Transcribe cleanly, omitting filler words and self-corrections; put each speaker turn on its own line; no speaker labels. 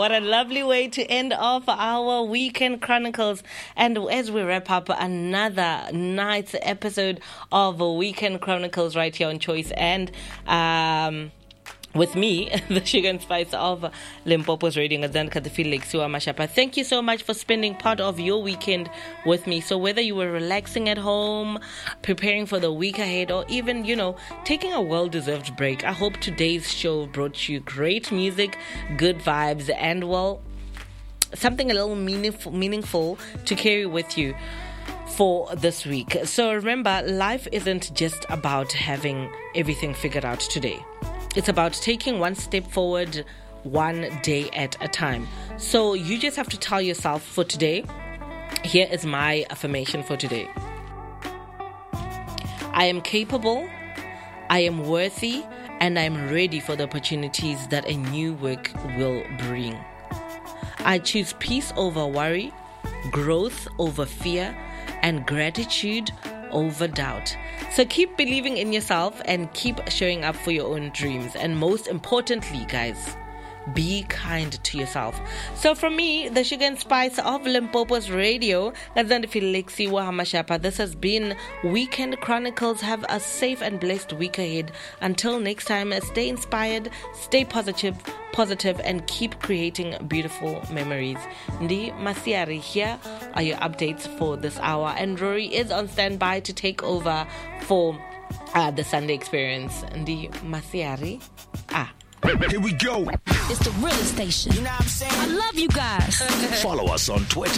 What a lovely way to end off our Weekend Chronicles. And as we wrap up another night's episode of Weekend Chronicles right here on Choice, and with me, the sugar and spice of Limpopo's radio, Lexiwa Mashapa. Thank you so much for spending part of your weekend with me. So whether you were relaxing at home, preparing for the week ahead, or even, taking a well-deserved break, I hope today's show brought you great music, good vibes, and, something a little meaningful to carry with you for this week. So remember, life isn't just about having everything figured out today. It's about taking one step forward, one day at a time. So you just have to tell yourself for today, here is my affirmation for today. I am capable, I am worthy, and I'm ready for the opportunities that a new week will bring. I choose peace over worry, growth over fear, and gratitude over doubt. So keep believing in yourself and keep showing up for your own dreams. And most importantly, guys, be kind to yourself. So from me, the sugar and spice of Limpopo's radio, this has been Weekend Chronicles. Have a safe and blessed week ahead. Until next time, stay inspired, stay positive, and keep creating beautiful memories. Ndi Masiari, here are your updates for this hour. And Rory is on standby to take over for the Sunday experience. Ndi Masiari.
Here we go.
It's the realest station. You know what I'm saying? I love you guys.
Follow us on Twitter.